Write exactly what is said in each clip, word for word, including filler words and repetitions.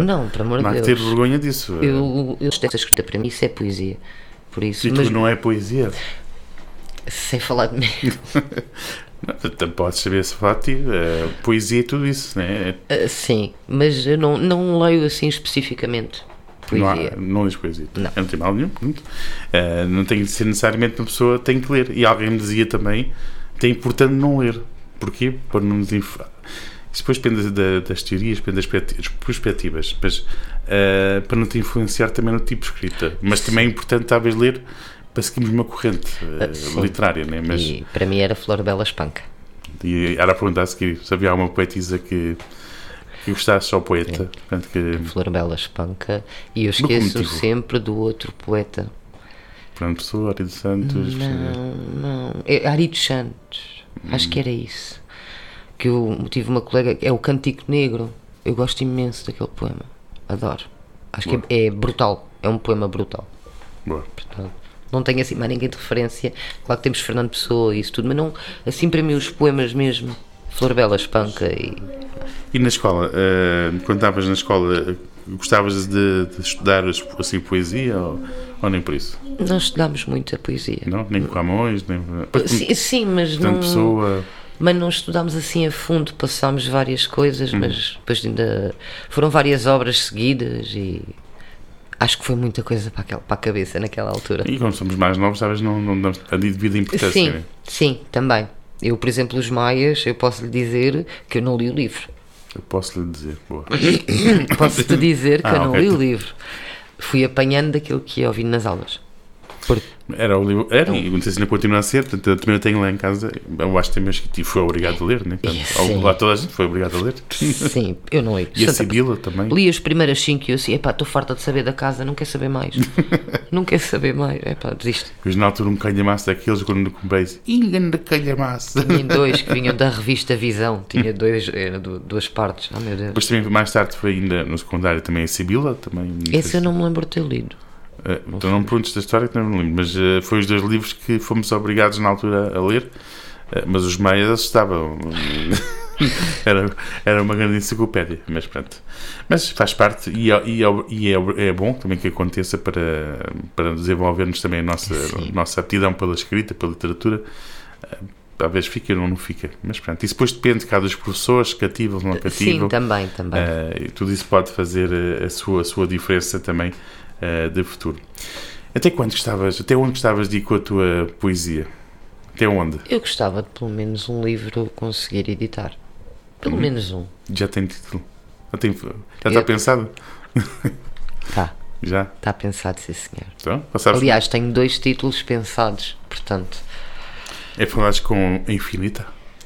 Não, por amor de não há Deus. que ter vergonha disso. Eu, eu esta escrita para mim, isso é poesia. Por isso, E mas tu não é poesia? sem falar de mim. Não, podes saber se falar de ti. Uh, poesia é tudo isso, não é? Uh, sim, mas eu não, não leio assim especificamente poesia. Não, há, não lês poesia. Não. Eu não tenho mal nenhum. Uh, não tem de ser necessariamente uma pessoa tem que ler. E alguém me dizia também que é importante não ler. Porquê? Para não nos inf... Isso depois depende da, das teorias, depende das perspectivas, mas uh, para não te influenciar também no tipo de escrita. Mas sim, também é importante talvez ler para seguirmos uma corrente uh, literária, né? Mas, e para mim era Florbela Espanca. E era a perguntar a seguir se havia alguma poetisa que, que gostasse só poeta. Portanto, que... Florbela Espanca. E eu esqueço sempre do outro poeta. Fernando Pessoa, Ari dos Santos. Não, não. É Ari dos Santos. Hum. Acho que era isso. Que eu tive uma colega, é o Cântico Negro. Eu gosto imenso daquele poema. Adoro. Acho Boa. que é, é brutal. É um poema brutal. Boa. Portanto, não tenho assim mais ninguém de referência. Claro que temos Fernando Pessoa e isso tudo, mas não, assim para mim os poemas mesmo, Florbela Espanca e... E na escola, uh, quando estavas na escola, gostavas de, de estudar assim poesia ou, ou nem por isso? Nós estudámos muito a poesia. Não? Nem com Camões, nem... Sim, sim, mas não... Pessoa... Mas não estudámos assim a fundo, passámos várias coisas, hum. mas depois ainda foram várias obras seguidas e acho que foi muita coisa para, aquela, para a cabeça naquela altura. E quando somos mais novos, talvez não, não damos a devida importância. Sim, né? sim, também. Eu, por exemplo, os Maias, eu posso lhe dizer que eu não li o livro. Eu posso lhe dizer, boa. Posso-te dizer que ah, eu não okay. li o livro. Fui apanhando daquilo que ia ouvindo nas aulas. Porque... Era o livro, era, e não sei se ainda continua a ser, portanto, eu também tenho lá em casa, eu acho que tem mesmo que fui obrigado a ler, né? Portanto, lá toda a gente foi obrigado a ler. Sim, eu não li. E a Sibila também. Li as primeiras cinco e eu assim, epá, estou farta de saber da casa, não quero saber mais. Não quero saber mais, epá, desisto. Pois na altura um calhamaço daqueles, quando comprei, engano de calhamaço. Tinha dois que vinham da revista Visão, tinha dois, era duas partes, oh meu Deus. Depois também, mais tarde, foi ainda no secundário também a Sibila, também. Esse eu não me lembro de ter lido. Uh, não então não me perguntes da história que não me lembro, mas uh, foi os dois livros que fomos obrigados na altura a ler, uh, mas os meias assustavam. era, era uma grande enciclopédia, mas pronto. Mas faz parte e, e, e é, é bom também que aconteça para, para desenvolvermos também a nossa, a nossa aptidão pela escrita, pela literatura. Uh, talvez fique ou não, não fica, mas pronto, isso depois depende de cada dos professores, cativam ou não cativam. Sim, também, também. Uh, e tudo isso pode fazer a, a, sua, a sua diferença também uh, de futuro. Até quando gostavas, até onde gostavas de ir com a tua poesia? Até onde? Eu gostava de pelo menos um livro conseguir editar. Pelo hum. menos um. Já tem título? Já, tem, já Eu... está pensado? Tá. Já? Está pensado, sim senhor. Então, aliás, tenho dois títulos pensados, portanto... É falares com a Infinita?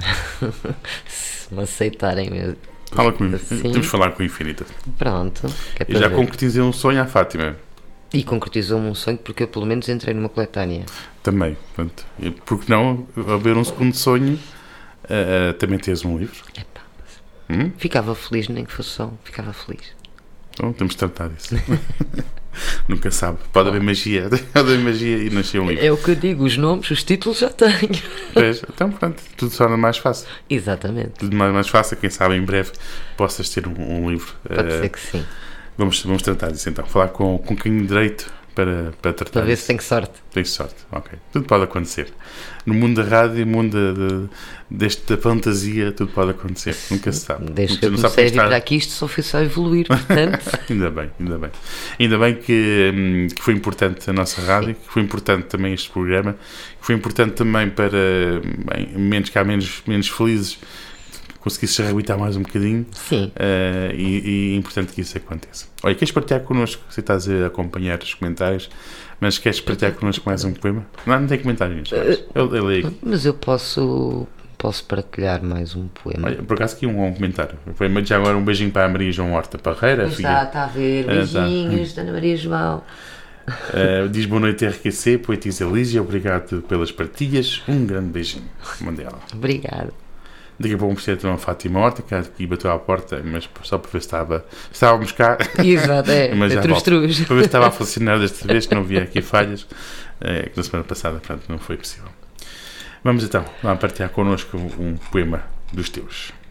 Se me aceitarem mesmo. Fala comigo. Assim. Temos de falar com a Infinita. Pronto. É e já ver. Concretizei um sonho à Fátima. E concretizou-me um sonho porque eu pelo menos entrei numa coletânea. Também. Portanto, porque não haver um segundo sonho, uh, também teres um livro? Epá, hum? Ficava feliz, nem que fosse só. Ficava feliz. Então temos de tratar disso. Nunca sabe. Pode haver magia. Pode haver magia e nascer um livro. É o que eu digo, os nomes, os títulos já tenho. Pois, então pronto, tudo se torna mais fácil. Exatamente. Tudo mais, mais fácil, quem sabe em breve possas ter um, um livro. Pode uh, ser que sim. Vamos, vamos tratar disso então. Falar com, com quem de direito para, para tratar Para ver disso. se tenho sorte. Tem sorte, ok. Tudo pode acontecer. No mundo da rádio, no mundo de, de, desta fantasia, tudo pode acontecer. Sim. Nunca se sabe. Desde que eu comecei a vir para aqui, isto só foi só evoluir, portanto... ainda bem, ainda bem. Ainda bem que, que foi importante a nossa rádio, Sim. que foi importante também este programa, que foi importante também para, bem, menos cá, menos, menos felizes, conseguisse reabilitar mais um bocadinho. Sim. Uh, e, e é importante que isso aconteça. Olha, queres partilhar connosco? Você estás a acompanhar os comentários, mas queres partilhar connosco mais um poema? Não, não tem comentários. Eu, eu leio. Mas eu posso, posso partilhar mais um poema. Olha, por acaso aqui um, um comentário. Foi já agora um beijinho para a Maria João Horta Parreira. Está, está a ver. Beijinhos, ah, tá. Ana Maria João. Uh, diz boa noite R Q C, poetisa Elísia, obrigado pelas partilhas. Um grande beijinho. Mandela. Obrigado. Daqui a pouco vamos ter uma Fátima Horta, que aqui bateu à porta, mas só para ver se estava, estávamos cá. Exato, é, mas já é trus, trus. Para ver se estava a funcionar desta vez, que não havia aqui falhas, é, que na semana passada, portanto, não foi possível. Vamos então, lá partilhar connosco um poema dos teus.